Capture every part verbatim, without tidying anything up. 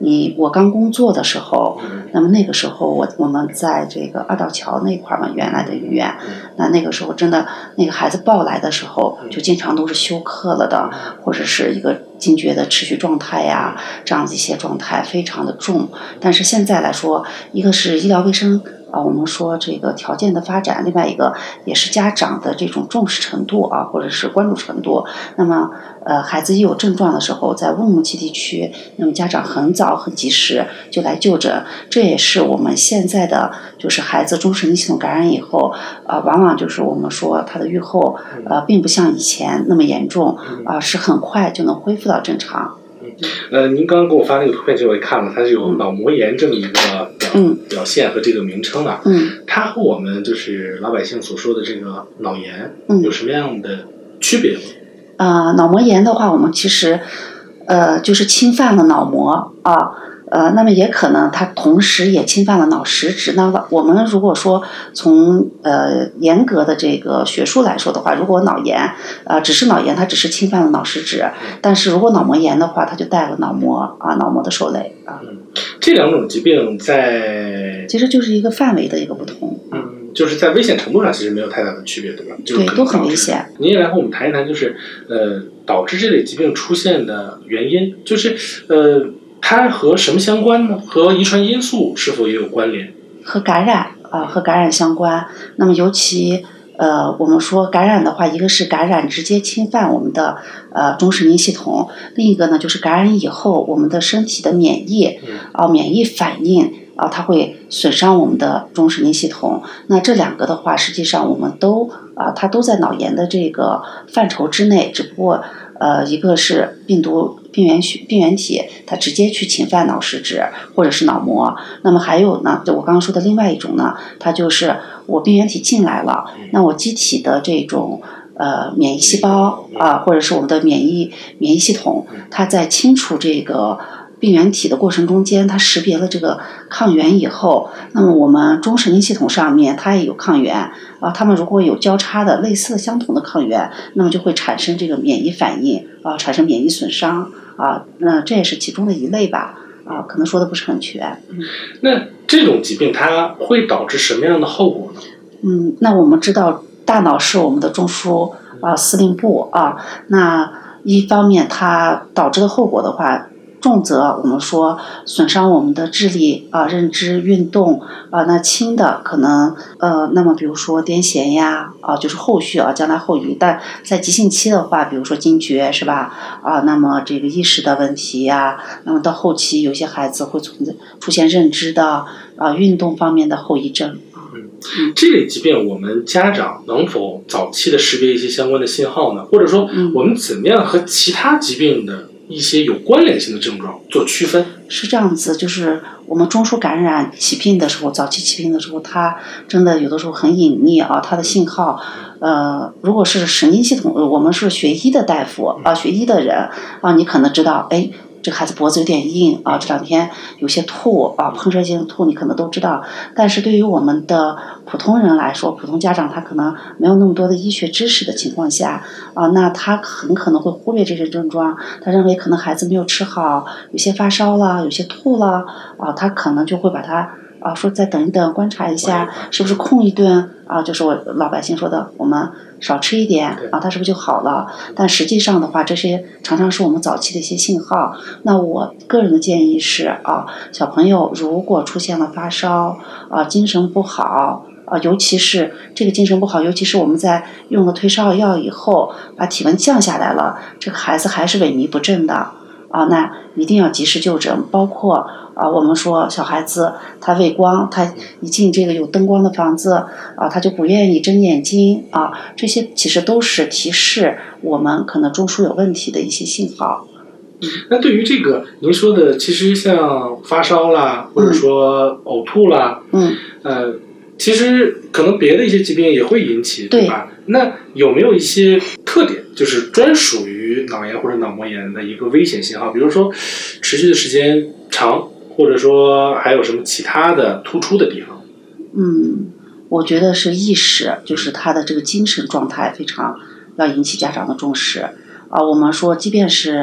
你我刚工作的时候，那么那个时候我我们在这个二道桥那块嘛，原来的医院，那那个时候真的那个孩子抱来的时候，就经常都是休克了的，或者是一个惊厥的持续状态呀，这样子一些状态非常的重。但是现在来说，一个是医疗卫生啊，我们说这个条件的发展，另外一个也是家长的这种重视程度啊，或者是关注程度。那么，呃，孩子一有症状的时候，在乌鲁木齐地区，那么家长很早很及时就来就诊，这也是我们现在的就是孩子中枢神经系统感染以后，呃，往往就是我们说他的预后，呃，并不像以前那么严重，啊、呃，是很快就能恢复到正常。 呃，您刚刚给我发那个图片，就我也看了，它是有脑膜炎这么一个表、嗯、表现和这个名称的。 嗯， 它和我们就是老百姓所说的这个脑炎有什么样的区别吗？ 啊、呃，脑膜炎的话，我们其实呃就是侵犯了脑膜啊。呃，那么也可能它同时也侵犯了脑实质。那我们如果说从呃严格的这个学术来说的话，如果脑炎呃只是脑炎，它只是侵犯了脑实质；但是如果脑膜炎的话，它就带了脑膜啊，脑膜的受累啊。 嗯，这两种疾病在其实就是一个范围的一个不同。 嗯，就是在危险程度上其实没有太大的区别，对吧？就是对，都很危险。 您也来和我们谈一谈，就是呃导致这类疾病出现的原因，就是呃。它和什么相关呢？和遗传因素是否也有关联？ 和感染啊、呃，和感染相关。那么尤其呃，我们说感染的话，一个是感染直接侵犯我们的呃中神经系统，另一个呢就是感染以后我们的身体的免疫啊、呃、免疫反应啊、呃，它会损伤我们的中神经系统。那这两个的话，实际上我们都啊、呃，它都在脑炎的这个范畴之内，只不过呃，一个是病毒。病原病原体它直接去侵犯脑实质或者是脑膜，那么还有呢，就我刚刚说的另外一种呢，它就是我病原体进来了，那我机体的这种呃免疫细胞啊、呃，或者是我们的免疫免疫系统，它在清除这个病原体的过程中间，它识别了这个抗原以后，那么我们中神经系统上面它也有抗原啊，它们如果有交叉的类似相同的抗原，那么就会产生这个免疫反应啊，产生免疫损伤。啊，那这也是其中的一类吧，啊，可能说的不是很全。嗯， 那这种疾病它会导致什么样的后果呢？ 嗯，那我们知道大脑是我们的中枢啊司令部啊，那一方面它导致的后果的话，重则我们说损伤我们的智力啊、认知、运动啊，那轻的可能呃，那么比如说癫痫呀啊，就是后续啊，将来后遗。但在急性期的话，比如说惊厥是吧？啊，那么这个意识的问题呀，那么到后期有些孩子会存在出现认知的啊、运动方面的后遗症。 嗯，这类疾病我们家长能否早期的识别一些相关的信号呢？或者说我们怎么样和其他疾病的一些有关联性的症状做区分？ 是这样子，就是我们中枢感染起病的时候，早期起病的时候，它真的有的时候很隐匿啊，它的信号，呃，如果是神经系统，我们是学医的大夫啊，学医的人啊，你可能知道，哎。这个孩子脖子有点硬啊，这两天有些吐啊，喷射性吐，你可能都知道。但是对于我们的普通人来说，普通家长他可能没有那么多的医学知识的情况下啊，那他很可能会忽略这些症状。他认为可能孩子没有吃好，有些发烧了，有些吐了啊，他可能就会把他啊说再等一等，观察一下是不是空一顿啊，就是我老百姓说的，我们少吃一点啊，它是不是就好了？但实际上的话，这些常常是我们早期的一些信号。那我个人的建议是啊，小朋友如果出现了发烧啊，精神不好啊，尤其是这个精神不好，尤其是我们在用了退烧药以后，把体温降下来了，这个孩子还是萎靡不振的啊，那一定要及时就诊，包括。啊，我们说小孩子他畏光，他一进这个有灯光的房子啊，他就不愿意睁眼睛啊，这些其实都是提示我们可能中枢有问题的一些信号。 那对于这个您说的，其实像发烧啦，或者说呕吐啦， 嗯， 呃，其实可能别的一些疾病也会引起，对吧？那有没有一些特点，就是专属于脑炎或者脑膜炎的一个危险信号？比如说持续的时间长。或者说还有什么其他的突出的地方？ 嗯，我觉得是意识，就是他的这个精神状态非常要引起家长的重视啊。我们说，即便是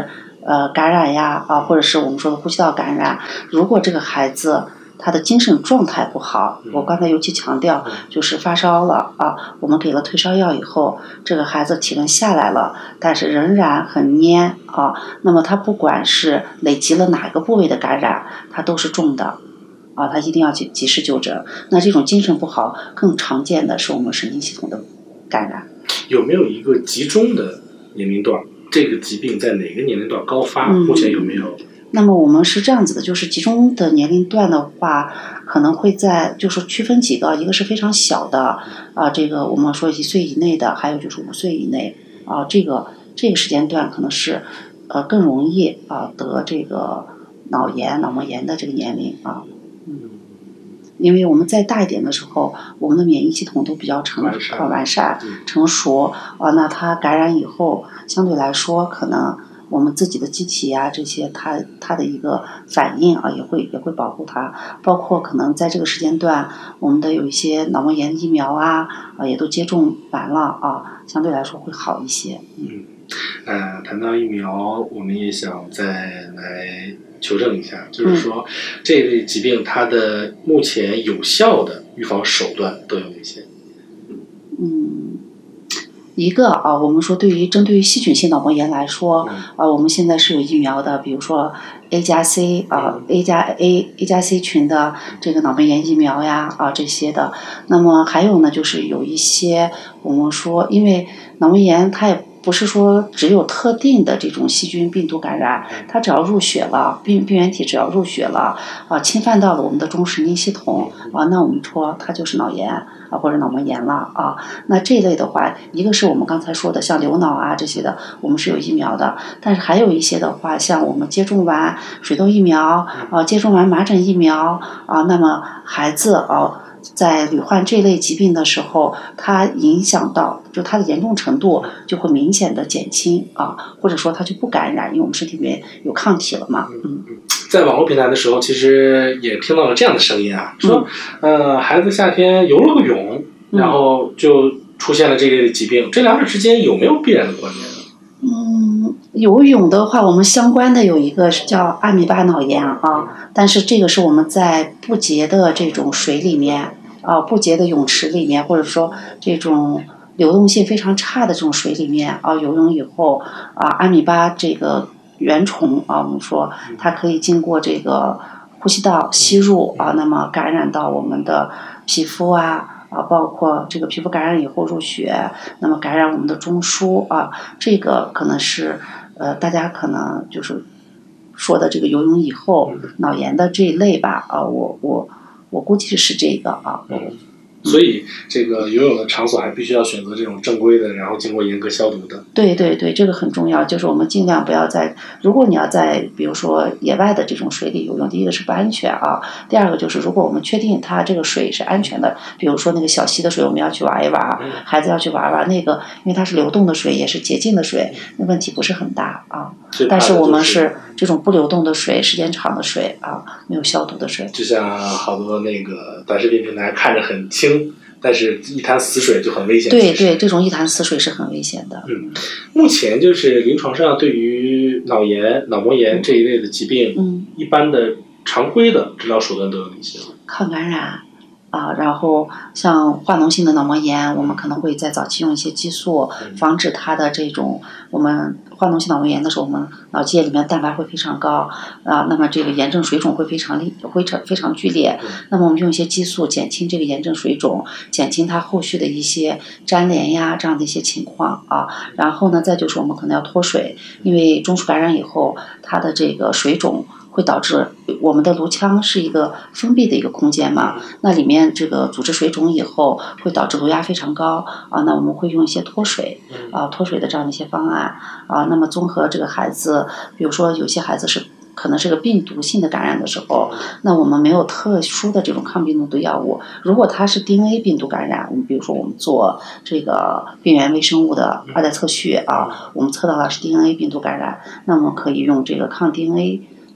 呃感染呀啊，或者是我们说的呼吸道感染，如果这个孩子他的精神状态不好，我刚才尤其强调，就是发烧了啊，我们给了退烧药以后，这个孩子体温下来了，但是仍然很蔫啊，那么他不管是累积了哪个部位的感染，他都是重的啊，他一定要去及时就诊。那这种精神不好，更常见的是我们神经系统的感染。 有没有一个集中的年龄段？这个疾病在哪个年龄段高发？嗯、目前有没有？ 那么我们是这样子的，就是集中的年龄段的话，可能会在就是区分几个，一个是非常小的啊，这个我们说一岁以内的，还有就是五岁以内啊，这个这个时间段可能是呃更容易啊得这个脑炎、脑膜炎的这个年龄啊，嗯，因为我们再大一点的时候，我们的免疫系统都比较成完善、 呃、完善、成熟啊，那它感染以后，相对来说可能。我们自己的机体啊，这些它它的一个反应啊，也会也会保护它。包括可能在这个时间段，我们的有一些脑膜炎疫苗啊，啊也都接种完了啊，相对来说会好一些。 嗯，呃，谈到疫苗，我们也想再来求证一下，就是说、嗯、这类疾病它的目前有效的预防手段都有哪些？ 嗯。一个啊，我们说对于针对于细菌性脑膜炎来说，啊，我们现在是有疫苗的，比如说 A 加 C 啊 ，A 加 A A 加 C 群的这个脑膜炎疫苗呀啊这些的。那么还有呢，就是有一些我们说，因为脑膜炎它也不是说只有特定的这种细菌病毒感染，它只要入血了，病病原体只要入血了啊，侵犯到了我们的中枢神经系统啊，那我们说它就是脑炎啊或者脑膜炎了啊。那这一类的话，一个是我们刚才说的像流脑啊这些的，我们是有疫苗的，但是还有一些的话，像我们接种完水痘疫苗啊，接种完麻疹疫苗啊，那么孩子啊。在罹患这类疾病的时候，它影响到就它的严重程度就会明显的减轻啊，或者说它就不感染，因为我们身体里面有抗体了嘛。嗯， 在网络平台的时候，其实也听到了这样的声音啊，说、嗯、呃孩子夏天游了个泳，然后就出现了这类的疾病，嗯、这两者之间有没有必然的关联呢？ 嗯，游泳的话，我们相关的有一个是叫阿米巴脑炎啊，但是这个是我们在不洁的这种水里面啊，不洁的泳池里面，或者说这种流动性非常差的这种水里面啊，游泳以后啊，阿米巴这个原虫啊，我们说它可以经过这个呼吸道吸入啊，那么感染到我们的皮肤啊。啊，包括这个皮肤感染以后入血，那么感染我们的中枢啊，这个可能是呃大家可能就是说的这个游泳以后脑炎的这一类吧啊，我我我估计是这个啊。 嗯，所以这个游泳的场所还必须要选择这种正规的，然后经过严格消毒的。 对对对，这个很重要，就是我们尽量不要在，如果你要在比如说野外的这种水里游泳，第一个是不安全啊，第二个就是如果我们确定它这个水是安全的，比如说那个小溪的水我们要去玩一玩，孩子要去玩玩那个，因为它是流动的水，也是洁净的水，那问题不是很大啊。但是我们是这种不流动的水，时间长的水啊，没有消毒的水。 就像好多那个短视频平台看着很清，但是一潭死水就很危险。 对对，这种一潭死水是很危险的。 嗯，目前就是临床上对于脑炎、脑膜炎这一类的疾病， 嗯， 一般的常规的治疗手段都有哪些？ 抗感染。啊，然后像化脓性的脑膜炎，我们可能会在早期用一些激素，防止它的这种我们化脓性脑膜炎的时候，我们脑积液里面蛋白会非常高啊，那么这个炎症水肿会非常厉，会非常剧烈。那么我们用一些激素减轻这个炎症水肿，减轻它后续的一些粘连呀这样的一些情况啊。然后呢，再就是我们可能要脱水，因为中枢感染以后，它的这个水肿。会导致我们的颅腔是一个封闭的一个空间嘛，那里面这个组织水肿以后会导致颅压非常高啊，那我们会用一些脱水啊脱水的这样的一些方案啊，那么综合这个孩子，比如说有些孩子是可能是个病毒性的感染的时候，那我们没有特殊的这种抗病毒的药物，如果它是 D N A 病毒感染，我们比如说我们做这个病原微生物的二代测序啊，我们测到了是 D N A 病毒感染，那么可以用这个抗 D N A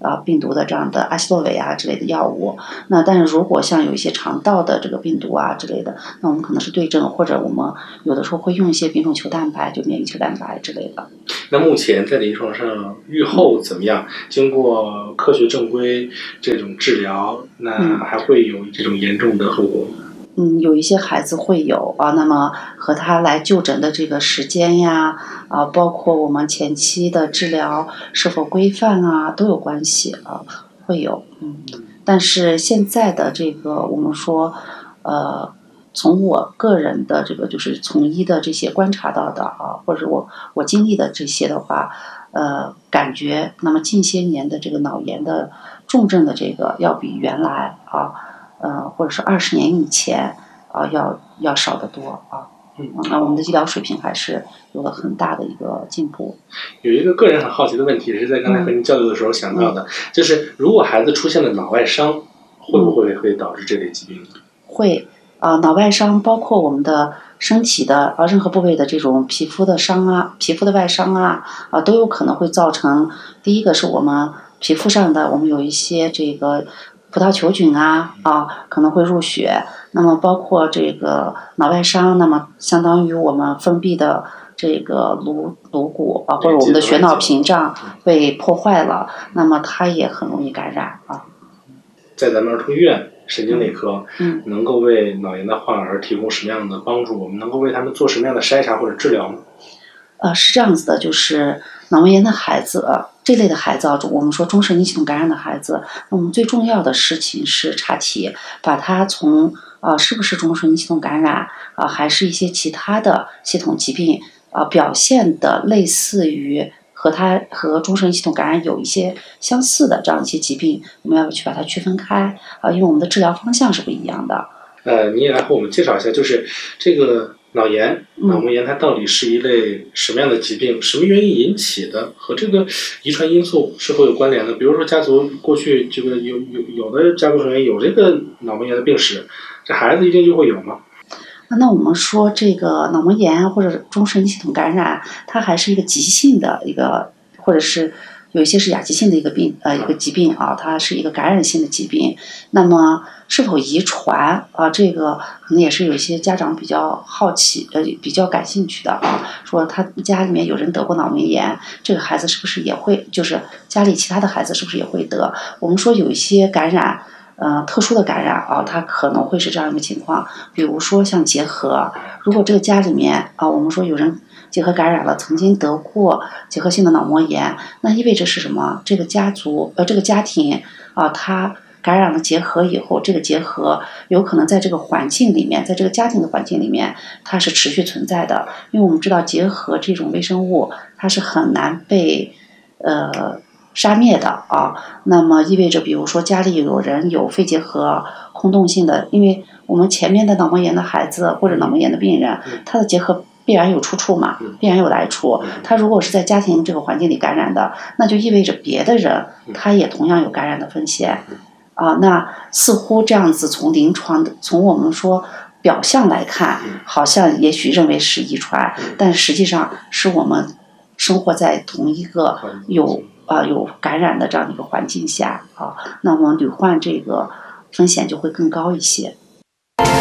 啊病毒的这样的阿西洛韦啊之类的药物。那但是如果像有一些肠道的这个病毒啊之类的，那我们可能是对症，或者我们有的时候会用一些丙种球蛋白，就免疫球蛋白之类的。 那目前在临床上预后怎么样？经过科学正规这种治疗，那还会有这种严重的后果？ 嗯，有一些孩子会有啊，那么和他来就诊的这个时间呀，啊，包括我们前期的治疗是否规范啊，都有关系啊，会有。嗯，但是现在的这个我们说，呃，从我个人的这个就是从医的这些观察到的啊，或者我我经历的这些的话，呃，感觉那么近些年的这个脑炎的重症的这个要比原来啊。呃，或者是二十年以前啊、呃，要要少得多啊。嗯，那我们的医疗水平还是有了很大的一个进步。 有一个个人很好奇的问题，也是在刚才和您交流的时候想到的， 嗯、 就是如果孩子出现了脑外伤，会不会会导致这类疾病？ 嗯、会啊、呃，脑外伤包括我们的身体的啊任何部位的这种皮肤的伤啊，皮肤的外伤啊啊、呃、都有可能会造成。第一个是我们皮肤上的，我们有一些这个。葡萄球菌啊啊可能会入血，那么包括这个脑外伤，那么相当于我们封闭的这个颅颅骨啊，或者我们的血脑屏障被破坏了，那么它也很容易感染啊。 在咱们儿童医院神经内科， 嗯， 能够为脑炎的患儿提供什么样的帮助？我们能够为他们做什么样的筛查或者治疗呢？ 呃，是这样子的，就是脑膜炎的孩子，这类的孩子啊，我们说中神经系统感染的孩子，那我们最重要的事情是查体，把它从呃是不是中神经系统感染啊、呃，还是一些其他的系统疾病啊、呃、表现的类似于和它和中神经系统感染有一些相似的这样一些疾病，我们要去把它区分开啊、呃，因为我们的治疗方向是不一样的。 呃，你也来和我们介绍一下，就是这个。脑炎、脑膜炎它到底是一类什么样的疾病？什么原因引起的？和这个遗传因素是否有关联的？比如说家族过去这个有有有的家族成员有这个脑膜炎的病史，这孩子一定就会有吗？ 那我们说这个脑膜炎或者中神经系统感染，它还是一个急性的一个，或者是有一些是亚急性的一个病呃一个疾病啊，它是一个感染性的疾病。那么是否遗传啊？这个可能也是有一些家长比较好奇，呃，比较感兴趣的啊。说他家里面有人得过脑膜炎，这个孩子是不是也会？就是家里其他的孩子是不是也会得？我们说有一些感染，呃，特殊的感染啊，它可能会是这样一个情况。比如说像结核，如果这个家里面啊，我们说有人结核感染了，曾经得过结核性的脑膜炎，那意味着是什么？这个家族呃，这个家庭啊，他。感染了结核以后，这个结核有可能在这个环境里面，在这个家庭的环境里面，它是持续存在的。因为我们知道结核这种微生物，它是很难被呃杀灭的啊。那么意味着，比如说家里有人有肺结核空洞性的，因为我们前面的脑膜炎的孩子或者脑膜炎的病人，他的结核必然有出处嘛，必然有来处。他如果是在家庭这个环境里感染的，那就意味着别的人他也同样有感染的风险。啊，那似乎这样子从临床的，从我们说表象来看，好像也许认为是遗传，但实际上是我们生活在同一个有啊、呃、有感染的这样一个环境下啊，那我们罹患这个风险就会更高一些。